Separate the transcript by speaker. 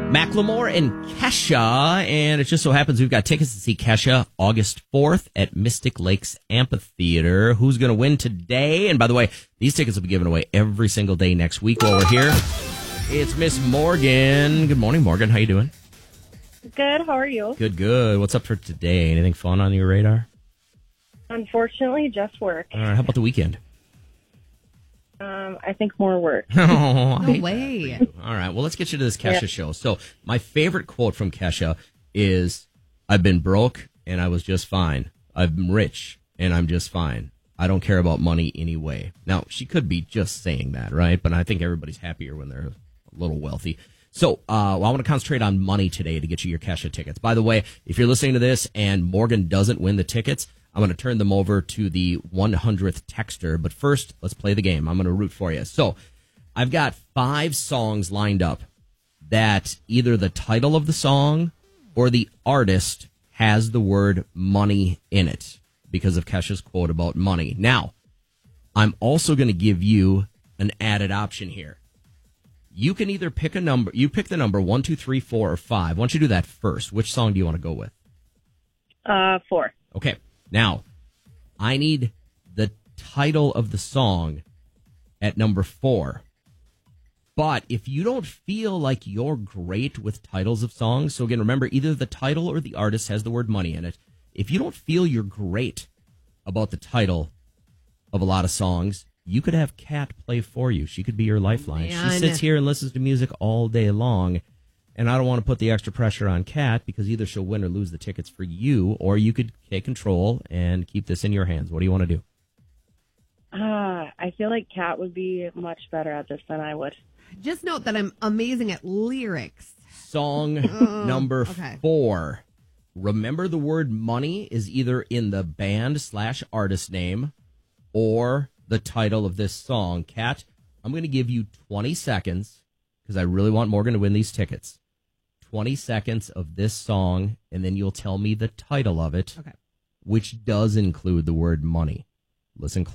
Speaker 1: Macklemore and Kesha, and it just so happens we've got tickets to see Kesha August 4th at Mystic Lakes Amphitheater. Who's going to win today? And by the way, these tickets will be given away every single day next week while we're here. It's Miss Morgan. Good morning, Morgan. How you doing?
Speaker 2: Good. How are you?
Speaker 1: Good, good. What's up for today? Anything fun on your radar?
Speaker 2: Unfortunately, just work.
Speaker 1: All right, how about the weekend?
Speaker 2: I think more work.
Speaker 1: Oh,
Speaker 3: No way.
Speaker 1: All right, well, let's get you to this Kesha show. So my favorite quote from Kesha is, I've been broke and I was just fine. I've been rich and I'm just fine. I don't care about money anyway. Now, she could be just saying that, right? But I think everybody's happier when they're a little wealthy. So I want to concentrate on money today to get you your Kesha tickets. By the way, if you're listening to this and Morgan doesn't win the tickets, I'm going to turn them over to the 100th texter. But first, let's play the game. I'm going to root for you. So I've got 5 songs lined up that either the title of the song or the artist has the word money in it because of Kesha's quote about money. Now, I'm also going to give you an added option here. You can either pick a number. You pick the number 1, 2, 3, 4, or 5. Why don't you do that first? Which song do you want to go with?
Speaker 2: 4.
Speaker 1: Okay. Now, I need the title of the song at number 4. But if you don't feel like you're great with titles of songs, so again, remember, either the title or the artist has the word money in it. If you don't feel you're great about the title of a lot of songs, you could have Kat play for you. She could be your lifeline.
Speaker 3: Man.
Speaker 1: She sits here and listens to music all day long. And I don't want to put the extra pressure on Kat because either she'll win or lose the tickets for you, or you could take control and keep this in your hands. What do you want to do?
Speaker 2: I feel like Kat would be much better at this than I would.
Speaker 3: Just note that I'm amazing at lyrics.
Speaker 1: Song number 4. Remember, the word money is either in the band/artist name or the title of this song. Kat, I'm going to give you 20 seconds because I really want Morgan to win these tickets. 20 seconds of this song, and then you'll tell me the title of it, which does include the word money. Listen close.